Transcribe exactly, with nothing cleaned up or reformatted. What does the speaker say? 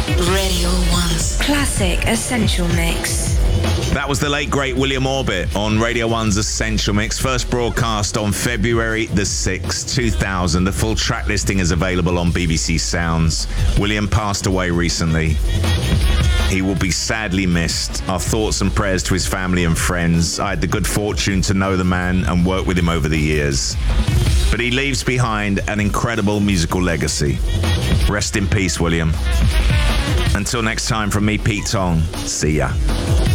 Radio One's Classic Essential Mix. That was the late, great William Orbit on Radio one's Essential Mix. First broadcast on February the sixth, two thousand. The full track listing is available on B B C Sounds. William passed away recently. He will be sadly missed. Our thoughts and prayers to his family and friends. I had the good fortune to know the man and work with him over the years. But he leaves behind an incredible musical legacy. Rest in peace, William. Until next time, from me, Pete Tong. See ya.